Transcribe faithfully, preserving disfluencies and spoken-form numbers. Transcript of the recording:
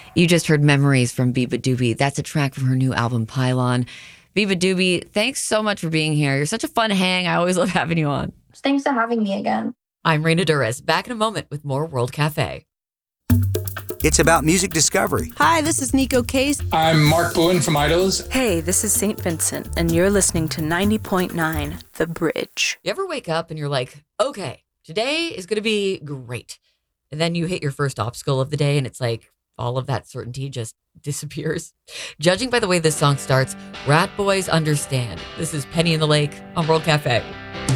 You just heard Memories from Biba Doobie. That's a track from her new album, Pylon. Biba Doobie, thanks so much for being here. You're such a fun hang. I always love having you on. Thanks for having me again. I'm Raina Duras, back in a moment with more World Cafe. It's about music discovery. Hi, this is Nico Case. I'm Mark Bowen from Idols. Hey, this is Saint Vincent, and you're listening to ninety point nine The Bridge. You ever wake up and you're like, okay, today is going to be great. And then you hit your first obstacle of the day and it's like all of that certainty just disappears. Judging by the way this song starts, Rat Boys understand. This is Penny in the Lake on World Cafe.